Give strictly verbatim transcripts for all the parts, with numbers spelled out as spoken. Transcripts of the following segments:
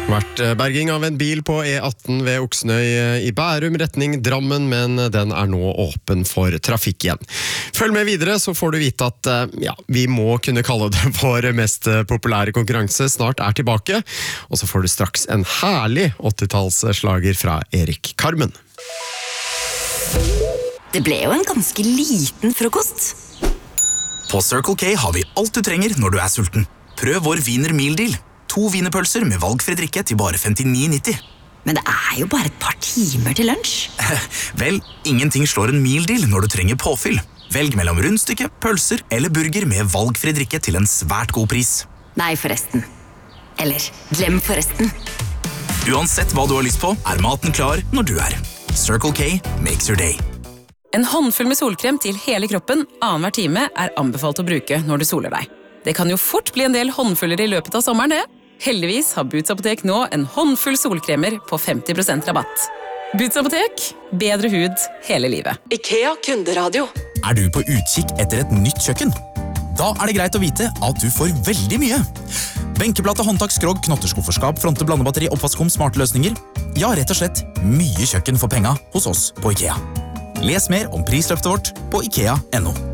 Vært berging av en bil på E atten ved Oksnøy i Bærum retning Drammen, men den er nå åpen for trafikk igjen. Følg med videre, så får du vite at ja, vi må kunne kalle det vår mest populære konkurranse snart er tilbake, og så får du straks en herlig åttitallsslager fra Erik Carmen. Det ble jo en ganske liten frokost. På Circle K har vi alt du trenger når du er sulten. Prøv vår Wiener Meal Deal. To wienerpølser med valgfri drikke til bare femtini nitti. Men det er jo bare et par timer til lunsj. Vel, ingenting slår en meal deal når du trenger påfyll. Velg mellom rundstykke, pølser eller burger med valgfri drikke til en svært god pris. Nei, forresten. Eller, glem forresten. Uansett hva du har lyst på, er maten klar når du er. Circle K makes your day. En håndfull med solkrem til hele kroppen annenhver time er anbefalt å bruke når du soler deg. Det kan jo fort bli en del håndfuller i løpet av sommeren, det. Heldigvis har Boots Apotek nå en håndfull solkremer på femti prosent rabatt. Boots Apotek, bedre hud hele livet. IKEA kunderadio. Er du på utkikk etter et nytt kjøkken? Da er det greit å vite at du får veldig mye. Benkeplate, håndtak, skrog, knotterskufferskap, fronte, blandebatteri, oppvaskkum, smarte løsninger. Ja, rett og slett mye kjøkken for penga hos oss på IKEA. Les mer om prisløftet vårt på ikea punktum no.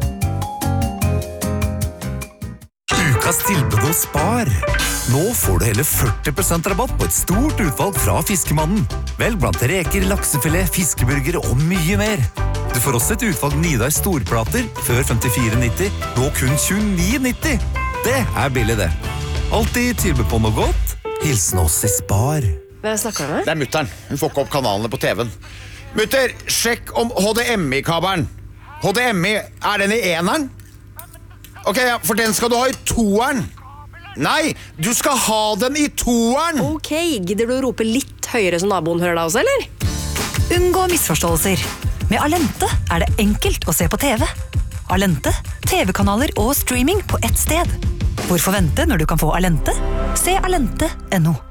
Ukas tilbud hos Spar. Nå får du hele førti prosent rabatt på et stort utvalg fra Fiskemannen. Velg blant reker, laksefilet, fiskeburger og mye mer. Du får også et utvalg Nidar storplater før femtifire nitti, nå kun tjueni nitti. Det er billig det. Alltid tilbud på noe godt. Hilsen oss i Spar. Hvem snakker du med? Det er mutteren. Hun får ikke opp kanalene på T V-en. Mutter, sjekk om H D M I-kabelen. H D M I, er den i eneren? Ok, ja, for den skal du ha i toeren. Nei, du skal ha den i toeren. Ok, gidder du å rope litt høyere som naboen hører deg også, eller? Unngå misforståelser. Med Alente er det enkelt å se på T V. Alente, T V-kanaler og streaming på ett sted. Hvorfor vente når du kan få Alente? Se alente punktum no.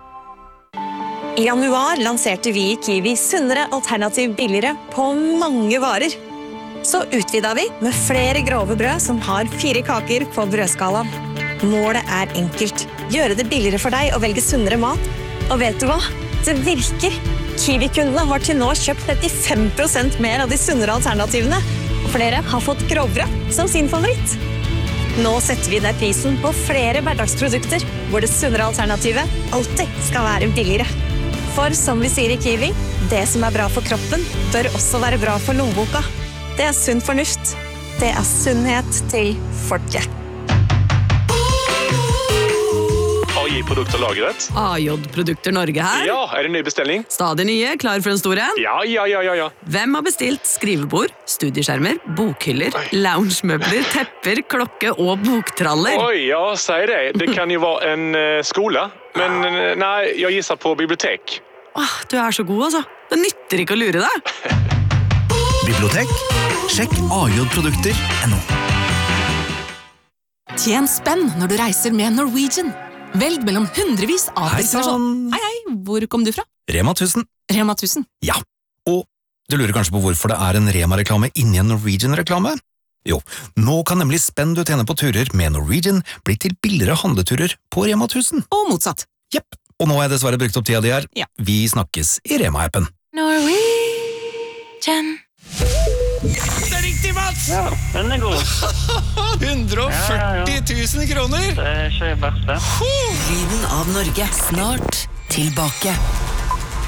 I januar lanserte vi i Kiwi sunnere alternativ billigere på mange varer. Så utvidet vi med flere grove brød som har fire kaker på brødskalaen. Målet er enkelt. Gjøre det billigere for deg å velge sunnere mat. Og vet du hva? Det virker. Kiwi-kundene har til nå kjøpt trettifem prosent mer av de sunnere alternativene. Og flere har fått grovbrød som sin favoritt. Nå setter vi ned prisen på flere hverdagsprodukter, hvor det sunnere alternativet alltid skal være billigere. For som vi sier i Kiwi, det som er bra for kroppen, bør også være bra for lommeboka. Det er sunn fornuft. Det er sunnhet til folket. A J-produkter lagret. A J-produkter Norge her. Ja, er det ny bestilling? Stadig nye, klar for en stor en. Ja, ja, ja, ja, ja. Hvem har bestilt skrivebord, studieskjermer, bokhyller, loungemøbler, tepper, klokke og boktraller? Oi, ja, sier det. Det kan jo være en uh, skole. Men uh, nei, jeg gisser på bibliotek. Åh, du er så god, altså. Det nytter ikke å lure deg. Bibliotek? Sjekk A J produkter punktum no. Tjen spenn når du reiser med Norwegian. Velg mellom hundrevis av Hei, destinasjoner. Hei, hei, hvor kom du fra? Rema tusen. Rema tusen. Ja, og du lurer kanskje på hvorfor det er en Rema-reklame inni en Norwegian-reklame? Jo, nå kan nemlig spenn du tjener på turer med Norwegian bli til billigere handleturer på Rema tusen. Og motsatt. Jepp, og nå har jeg dessverre brukt opp tida di her. Ja. Vi snakkes i Rema-appen. Norwegian. Det er riktig, Mats! Ja, den er god. hundre og førti tusen kroner! Det er ikke verst det. Lyden av Norge, snart tilbake.